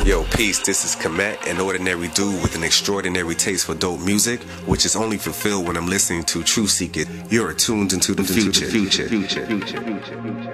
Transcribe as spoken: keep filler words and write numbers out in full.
Yo, peace, this is Komet, an ordinary dude with an extraordinary taste for dope music, which is only fulfilled when I'm listening to True Seek It. You're attuned into the future.